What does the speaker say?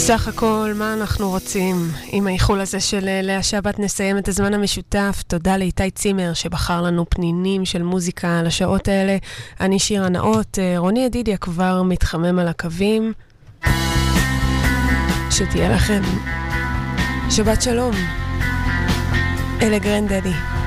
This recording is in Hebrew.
סך הכל, מה אנחנו רוצים? עם האיחול הזה של לאה שבת נסיים את הזמן המשותף. תודה לאיתי צימר שבחר לנו פנינים של מוזיקה על השעות האלה. אני שירה נאות, רוני ידידיה כבר מתחמם על הקווים. שתהיה לכם שבת שלום. אלה גרנדדי.